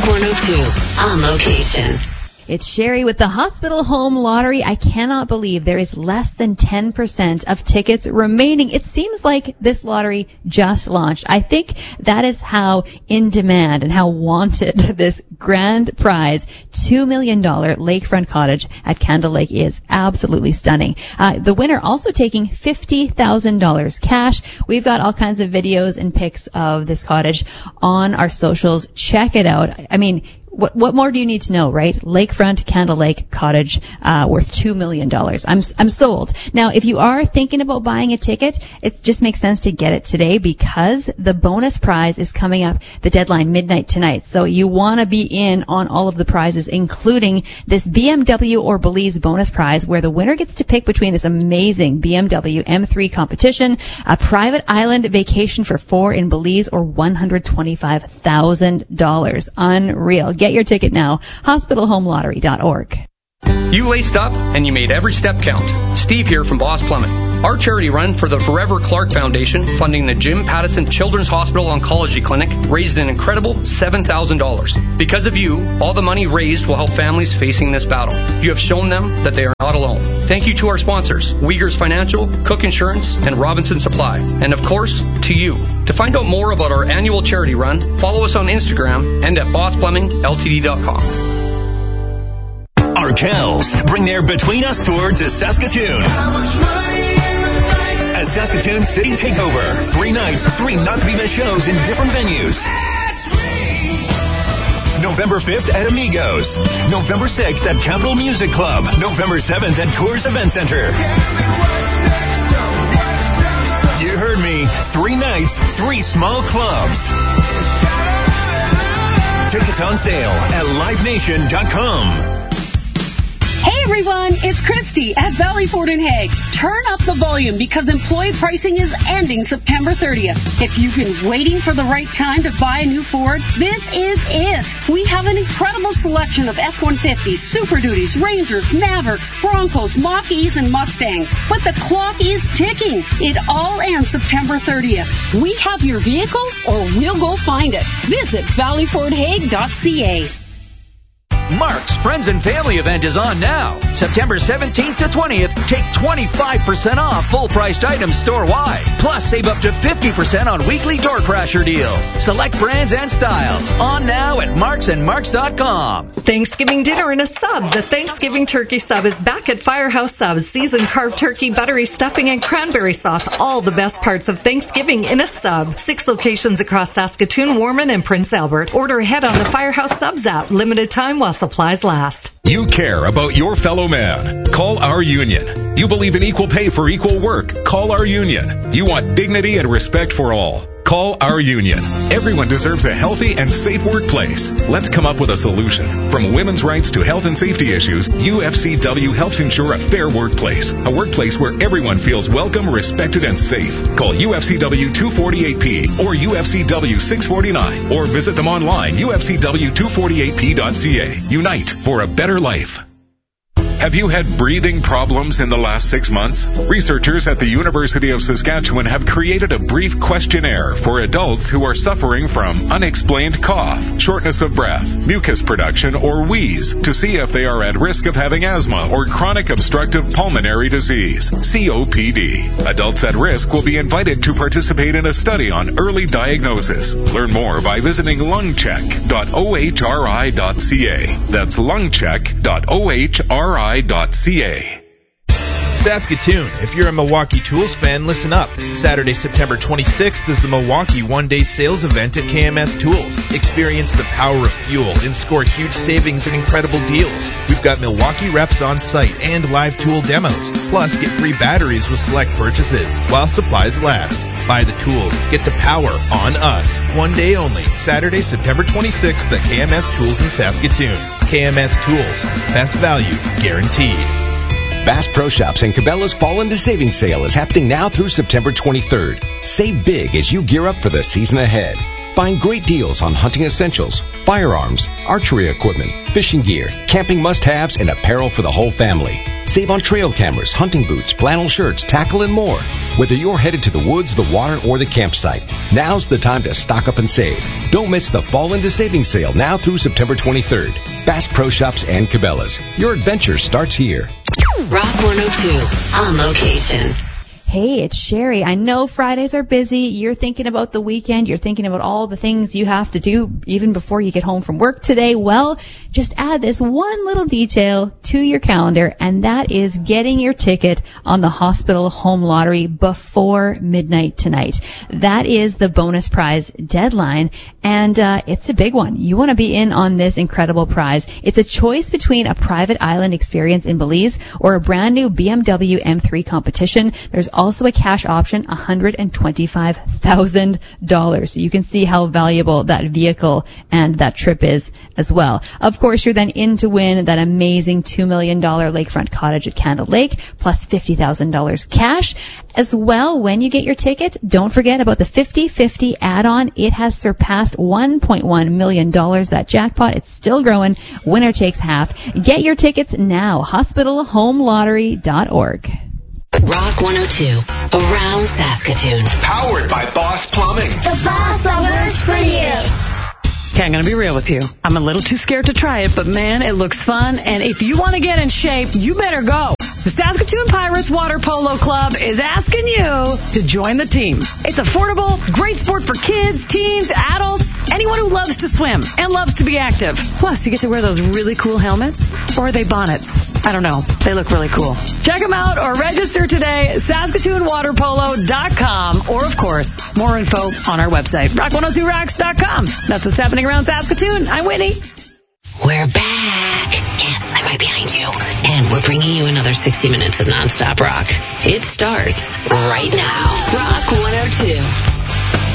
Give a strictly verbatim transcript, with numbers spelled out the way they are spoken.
Talk one oh two, on location. It's Sherry with the Hospital Home Lottery. I cannot believe there is less than ten percent of tickets remaining. It seems like this lottery just launched. I think that is how in demand and how wanted this grand prize, two million dollars lakefront cottage at Candle Lake is. Absolutely stunning. Uh, the winner also taking fifty thousand dollars cash. We've got all kinds of videos and pics of this cottage on our socials. Check it out. I mean, What, what more do you need to know, right? Lakefront Candle Lake cottage, uh, worth two million dollars. I'm, I'm sold. Now, if you are thinking about buying a ticket, it just makes sense to get it today because the bonus prize is coming up, the deadline midnight tonight. So you want to be in on all of the prizes, including this B M W or Belize bonus prize where the winner gets to pick between this amazing B M W M three competition, a private island vacation for four in Belize, or one hundred twenty-five thousand dollars. Unreal. Get your ticket now. hospital home lottery dot org. You laced up and you made every step count. Steve here from Boss Plumbing. Our charity run for the Forever Clark Foundation, funding the Jim Pattison Children's Hospital Oncology Clinic, raised an incredible seven thousand dollars. Because of you, all the money raised will help families facing this battle. You have shown them that they are not alone. Thank you to our sponsors, Uyghurs Financial, Cook Insurance, and Robinson Supply. And of course, to you. To find out more about our annual charity run, follow us on Instagram and at boss plumbing l t d dot com. Arkells bring their Between Us tour to Saskatoon. A Saskatoon City Takeover. Three nights, three not-to-be-missed shows in different venues. November fifth at Amigos. November sixth at Capital Music Club. November seventh at Coors Event Center. You heard me. Three nights, three small clubs. Tickets on sale at live nation dot com. Hey everyone, it's Christy at Valley Ford and Hague. Turn up the volume because employee pricing is ending September thirtieth. If you've been waiting for the right time to buy a new Ford, this is it. We have an incredible selection of F one fifties, Super Duties, Rangers, Mavericks, Broncos, Mach-E's, and Mustangs. But the clock is ticking. It all ends September thirtieth. We have your vehicle or we'll go find it. Visit valley ford hague dot c a. Mark's Friends and Family event is on now. September seventeenth to twentieth, take twenty-five percent off full-priced items store-wide. Plus, save up to fifty percent on weekly door crasher deals. Select brands and styles. On now at marks and marks dot com. Thanksgiving dinner in a sub. The Thanksgiving turkey sub is back at Firehouse Subs. Seasoned carved turkey, buttery stuffing, and cranberry sauce. All the best parts of Thanksgiving in a sub. Six locations across Saskatoon, Warman, and Prince Albert. Order ahead on the Firehouse Subs app. Limited time while supplies last. You care about your fellow man. Call our union. You believe in equal pay for equal work. Call our union. You want dignity and respect for all. Call our union. Everyone deserves a healthy and safe workplace. Let's come up with a solution. From women's rights to health and safety issues, U F C W helps ensure a fair workplace. A workplace where everyone feels welcome, respected, and safe. Call U F C W two forty-eight P or U F C W six forty-nine or visit them online, U F C W two forty-eight P dot c a. Unite for a better life. Have you had breathing problems in the last six months? Researchers at the University of Saskatchewan have created a brief questionnaire for adults who are suffering from unexplained cough, shortness of breath, mucus production, or wheeze to see if they are at risk of having asthma or chronic obstructive pulmonary disease, C O P D. Adults at risk will be invited to participate in a study on early diagnosis. Learn more by visiting lungcheck dot o h r i dot c a. That's lungcheck dot o h r i dot c a. Saskatoon, if you're a Milwaukee Tools fan, listen up. Saturday, September twenty-sixth is the Milwaukee one-day sales event at K M S Tools. Experience the power of fuel and score huge savings and incredible deals. We've got Milwaukee reps on site and live tool demos. Plus, get free batteries with select purchases while supplies last. Buy the tools. Get the power on us. One day only. Saturday, September twenty-sixth at K M S Tools in Saskatoon. K M S Tools. Best value guaranteed. Bass Pro Shops and Cabela's Fall into Savings Sale is happening now through September twenty-third. Save big as you gear up for the season ahead. Find great deals on hunting essentials, firearms, archery equipment, fishing gear, camping must-haves, and apparel for the whole family. Save on trail cameras, hunting boots, flannel shirts, tackle, and more. Whether you're headed to the woods, the water, or the campsite, now's the time to stock up and save. Don't miss the Fall into Savings sale now through September twenty-third. Bass Pro Shops and Cabela's. Your adventure starts here. Rock one oh two on location. Hey, it's Sherry. I know Fridays are busy. You're thinking about the weekend. You're thinking about all the things you have to do even before you get home from work today. Well, just add this one little detail to your calendar, and that is getting your ticket on the Hospital Home Lottery before midnight tonight. That is the bonus prize deadline, and uh, it's a big one. You want to be in on this incredible prize. It's a choice between a private island experience in Belize or a brand new B M W M three competition. There's also a cash option, one hundred twenty-five thousand dollars. So you can see how valuable that vehicle and that trip is as well. Of course, you're then in to win that amazing two million dollars lakefront cottage at Candle Lake, plus fifty thousand dollars cash. As well, when you get your ticket, don't forget about the fifty fifty add-on. It has surpassed one point one million dollars. That jackpot, it's still growing. Winner takes half. Get your tickets now. hospital home lottery dot org. Rock one oh two, around Saskatoon. Powered by Boss Plumbing. The Boss that works for you. Okay, I'm going to be real with you. I'm a little too scared to try it, but man, it looks fun. And if you want to get in shape, you better go. The Saskatoon Pirates Water Polo Club is asking you to join the team. It's affordable, great sport for kids, teens, adults, anyone who loves to swim and loves to be active. Plus, you get to wear those really cool helmets. Or are they bonnets? I don't know. They look really cool. Check them out or register today at Saskatoon Water Polo dot com. Or, of course, more info on our website, rock one oh two rocks dot com. That's what's happening around Saskatoon. I'm Whitney. We're back. Yes, I'm right behind you. And we're bringing you another sixty minutes of nonstop rock. It starts right now. Rock one oh two.